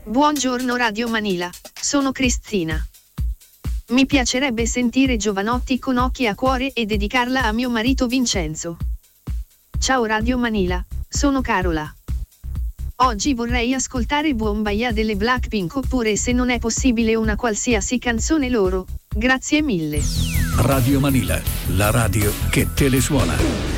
Buongiorno Radio Manila, sono Cristina. Mi piacerebbe sentire Giovanotti con Occhi a cuore e dedicarla a mio marito Vincenzo. Ciao Radio Manila, sono Carola. Oggi vorrei ascoltare Boombayah delle Blackpink oppure se non è possibile una qualsiasi canzone loro. Grazie mille. Radio Manila, la radio che te le suona.